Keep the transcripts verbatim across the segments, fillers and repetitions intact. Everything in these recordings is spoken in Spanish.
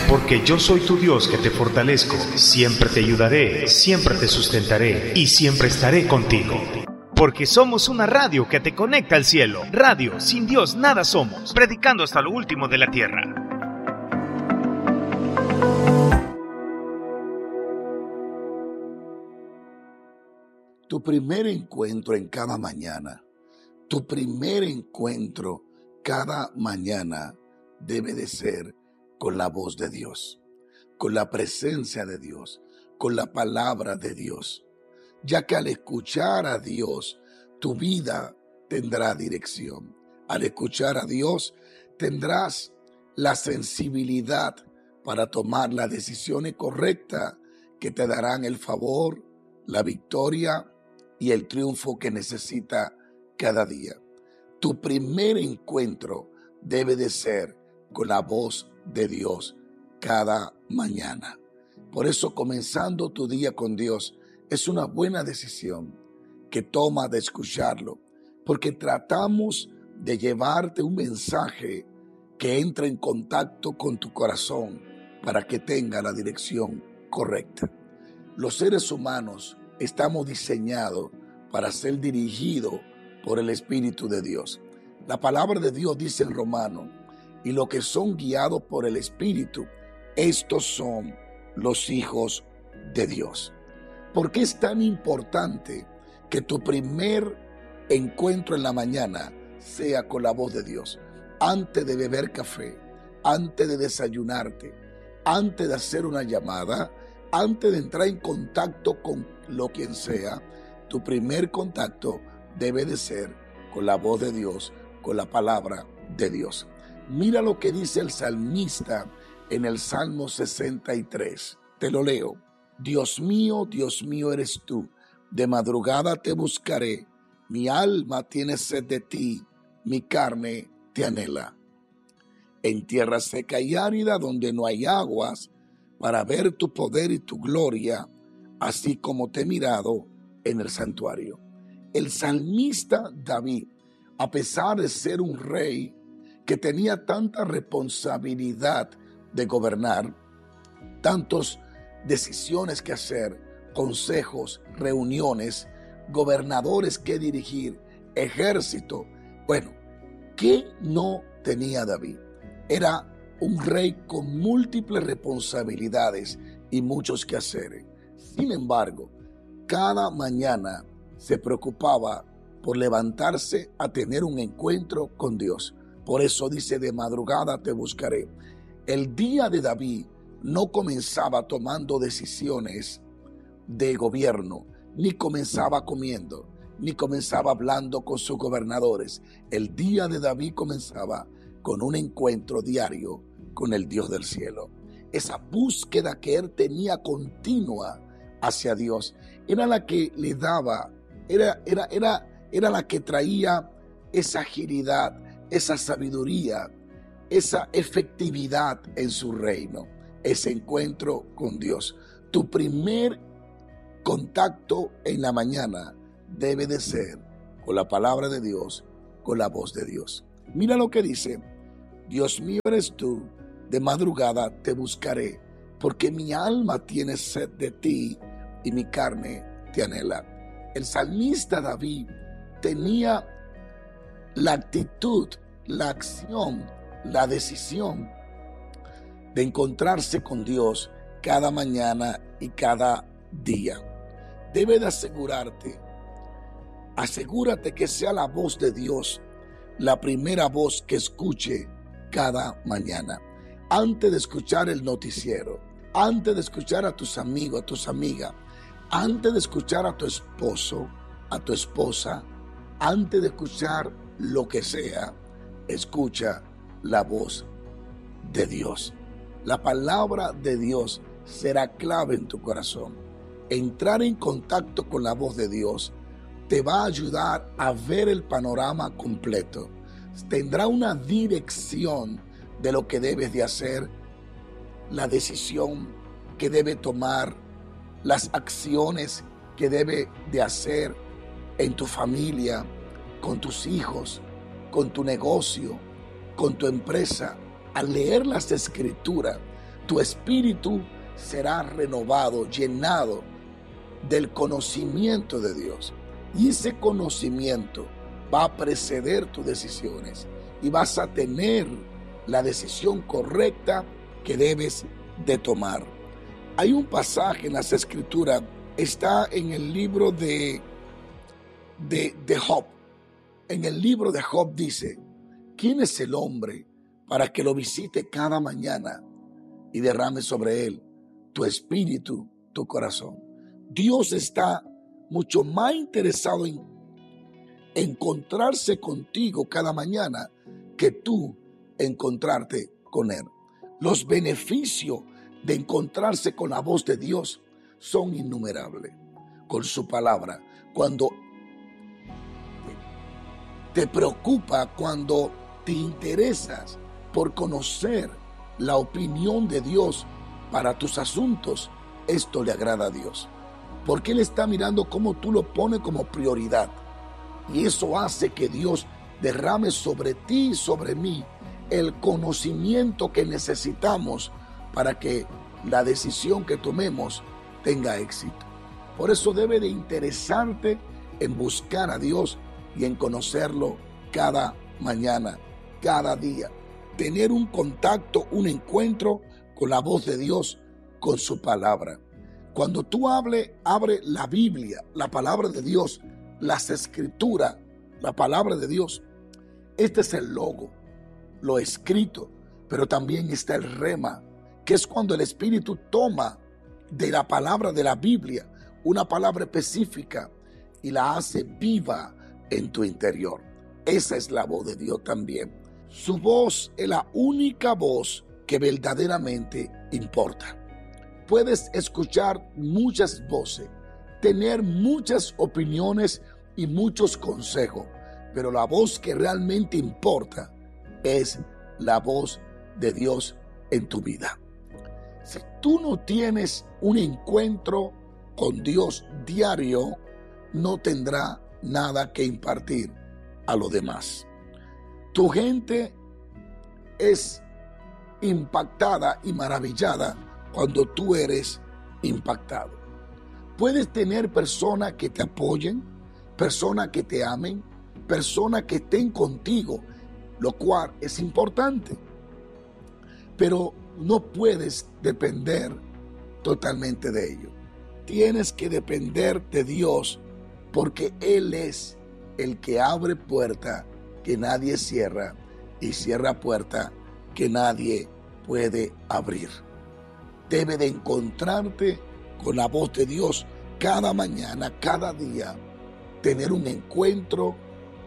Porque yo soy tu Dios que te fortalezco, siempre te ayudaré, siempre te sustentaré y siempre estaré contigo. Porque somos una radio que te conecta al cielo. Radio, sin Dios nada somos, predicando hasta lo último de la tierra. Tu primer encuentro en cada mañana, tu primer encuentro cada mañana debe de ser con la voz de Dios, con la presencia de Dios, con la palabra de Dios, ya que al escuchar a Dios, tu vida tendrá dirección. Al escuchar a Dios, tendrás la sensibilidad para tomar las decisiones correctas que te darán el favor, la victoria y el triunfo que necesita cada día. Tu primer encuentro debe de ser con la voz de Dios cada mañana. Por eso, comenzando tu día con Dios es una buena decisión que toma de escucharlo, porque tratamos de llevarte un mensaje que entre en contacto con tu corazón para que tenga la dirección correcta. Los seres humanos estamos diseñados para ser dirigidos por el Espíritu de Dios. La palabra de Dios dice en Romanos: y los que son guiados por el Espíritu, estos son los hijos de Dios. ¿Por qué es tan importante que tu primer encuentro en la mañana sea con la voz de Dios? Antes de beber café, antes de desayunarte, antes de hacer una llamada, antes de entrar en contacto con lo quien sea, tu primer contacto debe de ser con la voz de Dios, con la palabra de Dios. Mira lo que dice el salmista en el Salmo sesenta y tres. Te lo leo. Dios mío, Dios mío eres tú. De madrugada te buscaré. Mi alma tiene sed de ti. Mi carne te anhela. En tierra seca y árida donde no hay aguas, para ver tu poder y tu gloria, así como te he mirado en el santuario. El salmista David, a pesar de ser un rey que tenía tanta responsabilidad de gobernar, tantas decisiones que hacer, consejos, reuniones, gobernadores que dirigir, ejército. Bueno, ¿qué no tenía David? Era un rey con múltiples responsabilidades y muchos quehaceres. Sin embargo, cada mañana se preocupaba por levantarse a tener un encuentro con Dios. Por eso dice: de madrugada te buscaré. El día de David no comenzaba tomando decisiones de gobierno, ni comenzaba comiendo, ni comenzaba hablando con sus gobernadores. El día de David comenzaba con un encuentro diario con el Dios del cielo. Esa búsqueda que él tenía continua hacia Dios era la que le daba, era, era, era, era la que traía esa agilidad, esa sabiduría, esa efectividad en su reino, ese encuentro con Dios. Tu primer contacto en la mañana debe de ser con la palabra de Dios, con la voz de Dios. Mira lo que dice: Dios mío eres tú, de madrugada te buscaré, porque mi alma tiene sed de ti y mi carne te anhela. El salmista David tenía la actitud, la acción, la decisión de encontrarse con Dios cada mañana y cada día. Debe de asegurarte, asegúrate que sea la voz de Dios la primera voz que escuche cada mañana. Antes de escuchar el noticiero, antes de escuchar a tus amigos, a tus amigas, antes de escuchar a tu esposo, a tu esposa, antes de escuchar lo que sea, escucha la voz de Dios. La palabra de Dios será clave en tu corazón. Entrar en contacto con la voz de Dios te va a ayudar a ver el panorama completo. Tendrá una dirección de lo que debes de hacer, la decisión que debe tomar, las acciones que debe de hacer en tu familia, con tus hijos, con tu negocio, con tu empresa. Al leer las Escrituras tu espíritu será renovado, llenado del conocimiento de Dios. Y ese conocimiento va a preceder tus decisiones y vas a tener la decisión correcta que debes de tomar. Hay un pasaje en las Escrituras, está en el libro de, de, de Job. En el libro de Job dice: ¿quién es el hombre para que lo visite cada mañana y derrame sobre él tu espíritu, tu corazón? Dios está mucho más interesado en encontrarse contigo cada mañana que tú encontrarte con él. Los beneficios de encontrarse con la voz de Dios son innumerables. Con su palabra, cuando te preocupa, cuando te interesas por conocer la opinión de Dios para tus asuntos, esto le agrada a Dios, porque Él está mirando cómo tú lo pones como prioridad, y eso hace que Dios derrame sobre ti y sobre mí el conocimiento que necesitamos para que la decisión que tomemos tenga éxito. Por eso debe de interesarte en buscar a Dios y en conocerlo cada mañana, cada día. Tener un contacto, un encuentro con la voz de Dios, con su palabra. Cuando tú hables, abre la Biblia, la palabra de Dios, las escrituras, la palabra de Dios. Este es el logo, lo escrito, pero también está el rema, que es cuando el Espíritu toma de la palabra de la Biblia una palabra específica y la hace viva en tu interior. Esa es la voz de Dios también. Su voz es la única voz que verdaderamente importa. Puedes escuchar muchas voces, tener muchas opiniones y muchos consejos, pero la voz que realmente importa es la voz de Dios en tu vida. Si tú no tienes un encuentro con Dios diario, no tendrá nada que impartir a los demás. Tu gente es impactada y maravillada cuando tú eres impactado. Puedes tener personas que te apoyen, personas que te amen, personas que estén contigo, lo cual es importante. Pero no puedes depender totalmente de ello. Tienes que depender de Dios, porque Él es el que abre puerta que nadie cierra y cierra puerta que nadie puede abrir. Debe de encontrarte con la voz de Dios cada mañana, cada día, tener un encuentro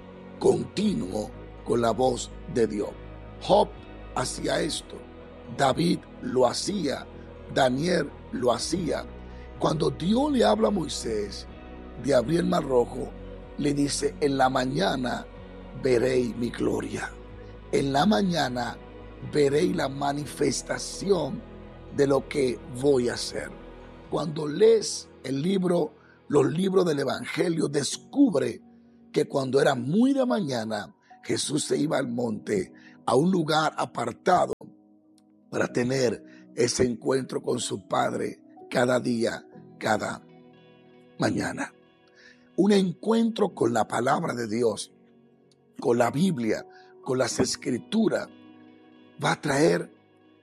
continuo con la voz de Dios. Job hacía esto, David lo hacía, Daniel lo hacía. Cuando Dios le habla a Moisés de abrir el mar rojo, le dice: en la mañana veréis mi gloria, en la mañana veréis la manifestación de lo que voy a hacer. Cuando lees el libro, los libros del Evangelio, descubre que cuando era muy de mañana, Jesús se iba al monte, a un lugar apartado, para tener ese encuentro con su Padre cada día, cada mañana. Un encuentro con la palabra de Dios, con la Biblia, con las Escrituras, va a traer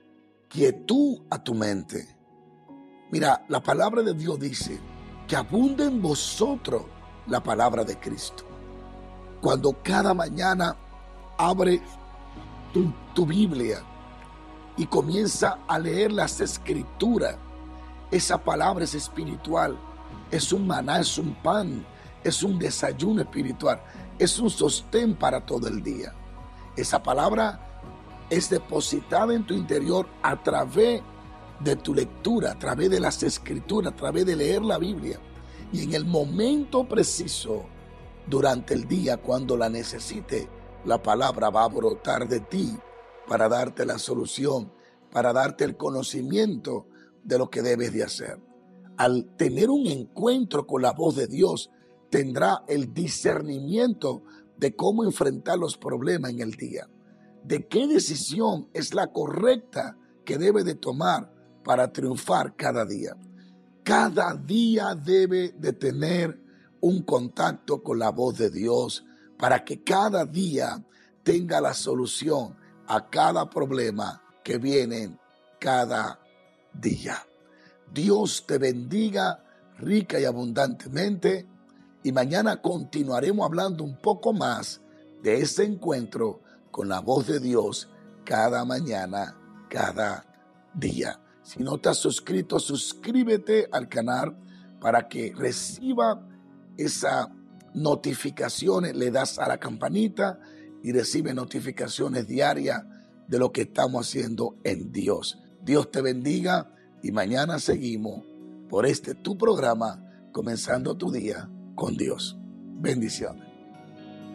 quietud a tu mente. Mira, la palabra de Dios dice que abunde en vosotros la palabra de Cristo. Cuando cada mañana abre tu, tu Biblia y comienza a leer las Escrituras, esa palabra es espiritual, es un maná, es un pan, es un desayuno espiritual, es un sostén para todo el día. Esa palabra es depositada en tu interior a través de tu lectura, a través de las Escrituras, a través de leer la Biblia. Y en el momento preciso, durante el día, cuando la necesite, la palabra va a brotar de ti para darte la solución, para darte el conocimiento de lo que debes de hacer. Al tener un encuentro con la voz de Dios, tendrá el discernimiento de cómo enfrentar los problemas en el día, de qué decisión es la correcta que debe de tomar para triunfar cada día. Cada día debe de tener un contacto con la voz de Dios para que cada día tenga la solución a cada problema que viene cada día. Dios te bendiga rica y abundantemente, y mañana continuaremos hablando un poco más de ese encuentro con la voz de Dios cada mañana, cada día. Si no te has suscrito, suscríbete al canal para que reciba esas notificaciones. Le das a la campanita y recibe notificaciones diarias de lo que estamos haciendo en Dios. Dios te bendiga y mañana seguimos por este tu programa, comenzando tu día con Dios. Bendiciones.